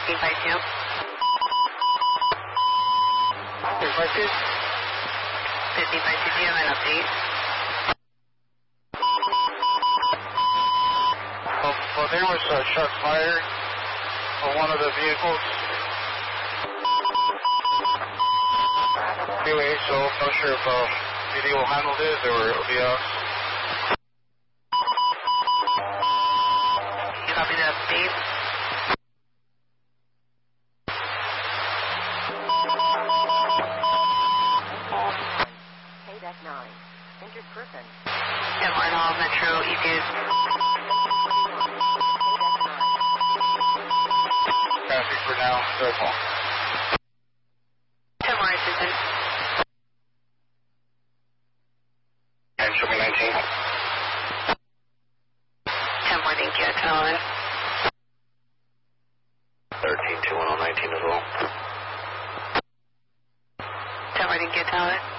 1552. 1552? 1552, do you have an update? Well, there was shots fired on one of the vehicles. Anyway, so I'm not sure if PD will handle this or it'll be us. You copy the update? KDEC 9. Injured person. Denmark Hall, Metro, E2. Traffic for now, circle. Denmark assistant. And show me 19. Denmark, thank you, Talon. 13-2-1-19 as well. Denmark, thank you, Talon.